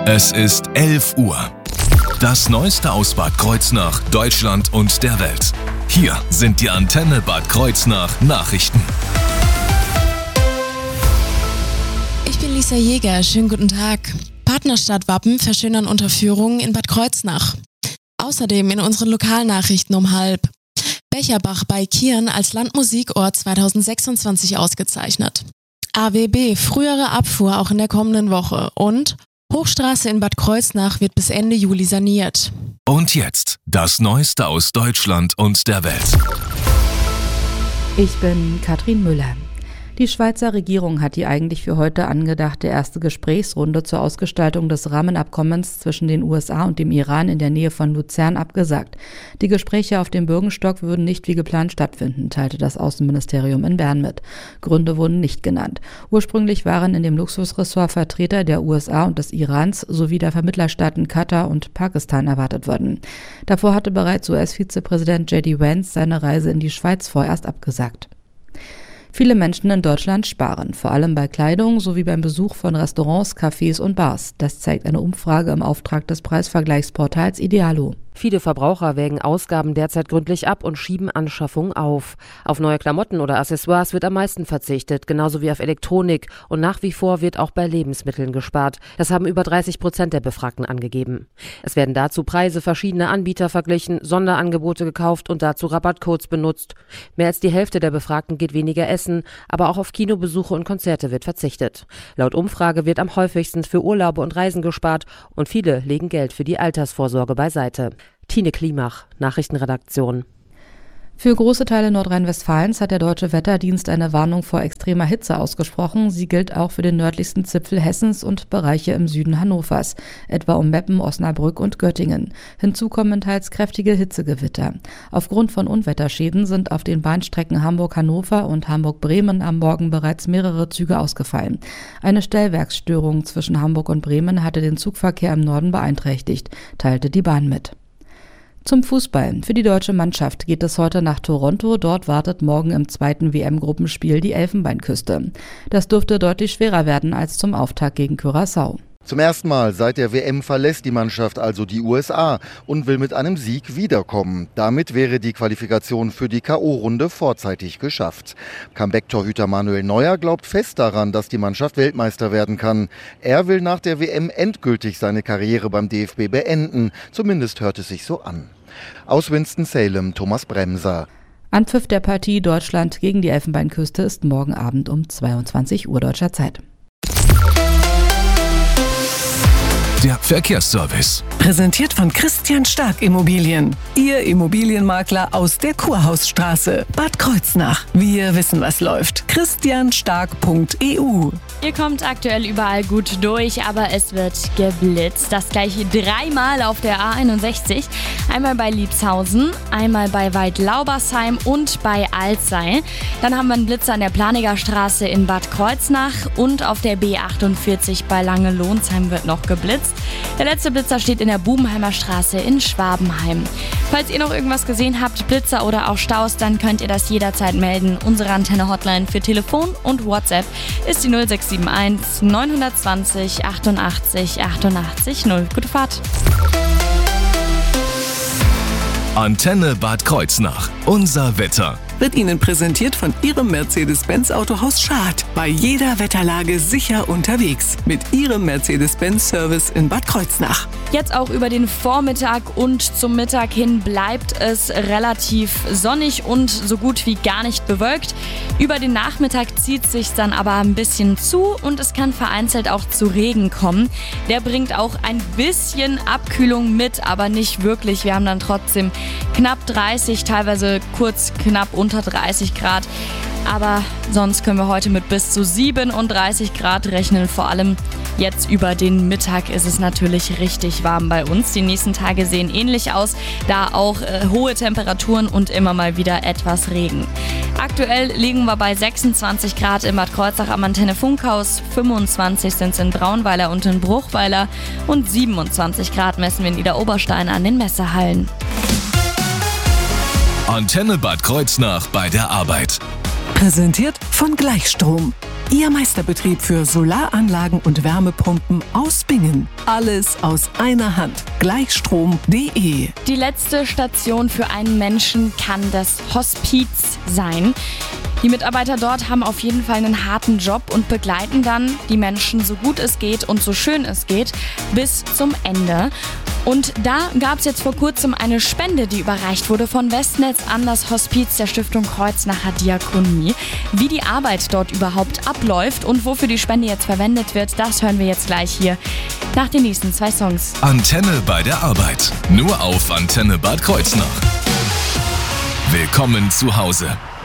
Es ist 11 Uhr. Das Neueste aus Bad Kreuznach, Deutschland und der Welt. Hier sind die Antenne Bad Kreuznach Nachrichten. Ich bin Lisa Jäger, schönen guten Tag. Partnerstadtwappen verschönern Unterführungen in Bad Kreuznach. Außerdem in unseren Lokalnachrichten um 12:30. Becherbach bei Kirn als Landmusikort 2026 ausgezeichnet. AWB, frühere Abfuhr auch in der kommenden Woche. Und Hochstraße in Bad Kreuznach wird bis Ende Juli saniert. Und jetzt das Neueste aus Deutschland und der Welt. Ich bin Katrin Müller. Die Schweizer Regierung hat die eigentlich für heute angedachte erste Gesprächsrunde zur Ausgestaltung des Rahmenabkommens zwischen den USA und dem Iran in der Nähe von Luzern abgesagt. Die Gespräche auf dem Bürgenstock würden nicht wie geplant stattfinden, teilte das Außenministerium in Bern mit. Gründe wurden nicht genannt. Ursprünglich waren in dem Luxusressort Vertreter der USA und des Irans sowie der Vermittlerstaaten Katar und Pakistan erwartet worden. Davor hatte bereits US-Vizepräsident J.D. Vance seine Reise in die Schweiz vorerst abgesagt. Viele Menschen in Deutschland sparen, vor allem bei Kleidung sowie beim Besuch von Restaurants, Cafés und Bars. Das zeigt eine Umfrage im Auftrag des Preisvergleichsportals Idealo. Viele Verbraucher wägen Ausgaben derzeit gründlich ab und schieben Anschaffungen auf. Auf neue Klamotten oder Accessoires wird am meisten verzichtet, genauso wie auf Elektronik. Und nach wie vor wird auch bei Lebensmitteln gespart. Das haben über 30% der Befragten angegeben. Es werden dazu Preise verschiedener Anbieter verglichen, Sonderangebote gekauft und dazu Rabattcodes benutzt. Mehr als die Hälfte der Befragten geht weniger essen, aber auch auf Kinobesuche und Konzerte wird verzichtet. Laut Umfrage wird am häufigsten für Urlaube und Reisen gespart und viele legen Geld für die Altersvorsorge beiseite. Tine Klimach, Nachrichtenredaktion. Für große Teile Nordrhein-Westfalens hat der Deutsche Wetterdienst eine Warnung vor extremer Hitze ausgesprochen. Sie gilt auch für den nördlichsten Zipfel Hessens und Bereiche im Süden Hannovers, etwa um Meppen, Osnabrück und Göttingen. Hinzu kommen teils kräftige Hitzegewitter. Aufgrund von Unwetterschäden sind auf den Bahnstrecken Hamburg-Hannover und Hamburg-Bremen am Morgen bereits mehrere Züge ausgefallen. Eine Stellwerksstörung zwischen Hamburg und Bremen hatte den Zugverkehr im Norden beeinträchtigt, teilte die Bahn mit. Zum Fußball. Für die deutsche Mannschaft geht es heute nach Toronto. Dort wartet morgen im zweiten WM-Gruppenspiel die Elfenbeinküste. Das dürfte deutlich schwerer werden als zum Auftakt gegen Curaçao. Zum ersten Mal seit der WM verlässt die Mannschaft also die USA und will mit einem Sieg wiederkommen. Damit wäre die Qualifikation für die K.O.-Runde vorzeitig geschafft. Comeback-Torhüter Manuel Neuer glaubt fest daran, dass die Mannschaft Weltmeister werden kann. Er will nach der WM endgültig seine Karriere beim DFB beenden. Zumindest hört es sich so an. Aus Winston-Salem, Thomas Bremser. Anpfiff der Partie Deutschland gegen die Elfenbeinküste ist morgen Abend um 22 Uhr deutscher Zeit. Der Verkehrsservice. Präsentiert von Christian Stark Immobilien. Ihr Immobilienmakler aus der Kurhausstraße, Bad Kreuznach. Wir wissen, was läuft. christianstark.eu. Ihr kommt aktuell überall gut durch, aber es wird geblitzt. Das gleiche 3-mal auf der A61. Einmal bei Liebshausen, einmal bei Weidlaubersheim und bei Alzey. Dann haben wir einen Blitzer an der Planiger Straße in Bad Kreuznach und auf der B48 bei Lange-Lohnsheim wird noch geblitzt. Der letzte Blitzer steht in der Bubenheimer Straße in Schwabenheim. Falls ihr noch irgendwas gesehen habt, Blitzer oder auch Staus, dann könnt ihr das jederzeit melden. Unsere Antenne-Hotline für Telefon und WhatsApp ist die 0671 920 88 88 0. Gute Fahrt! Antenne Bad Kreuznach. Unser Wetter. Wird Ihnen präsentiert von Ihrem Mercedes-Benz Autohaus Schad. Bei jeder Wetterlage sicher unterwegs. Mit Ihrem Mercedes-Benz-Service in Bad Kreuznach. Jetzt auch über den Vormittag und zum Mittag hin bleibt es relativ sonnig und so gut wie gar nicht bewölkt. Über den Nachmittag zieht sich dann aber ein bisschen zu und es kann vereinzelt auch zu Regen kommen. Der bringt auch ein bisschen Abkühlung mit, aber nicht wirklich. Wir haben dann trotzdem knapp 30, teilweise kurz knapp unter 30 Grad. Aber sonst können wir heute mit bis zu 37 Grad rechnen. Vor allem jetzt über den Mittag ist es natürlich richtig warm bei uns. Die nächsten Tage sehen ähnlich aus, da auch hohe Temperaturen und immer mal wieder etwas Regen. Aktuell liegen wir bei 26 Grad in Bad Kreuznach am Antenne Funkhaus, 25 sind es in Braunweiler und in Bruchweiler und 27 Grad messen wir in Idar-Oberstein an den Messehallen. Antenne Bad Kreuznach bei der Arbeit. Präsentiert von Gleichstrom. Ihr Meisterbetrieb für Solaranlagen und Wärmepumpen aus Bingen. Alles aus einer Hand. Gleichstrom.de. Die letzte Station für einen Menschen kann das Hospiz sein. Die Mitarbeiter dort haben auf jeden Fall einen harten Job und begleiten dann die Menschen so gut es geht und so schön es geht bis zum Ende. Und da gab es jetzt vor kurzem eine Spende, die überreicht wurde von Westnetz an das Hospiz der Stiftung Kreuznacher Diakonie. Wie die Arbeit dort überhaupt abläuft und wofür die Spende jetzt verwendet wird, das hören wir jetzt gleich hier nach den nächsten 2 Songs. Antenne bei der Arbeit. Nur auf Antenne Bad Kreuznach. Willkommen zu Hause.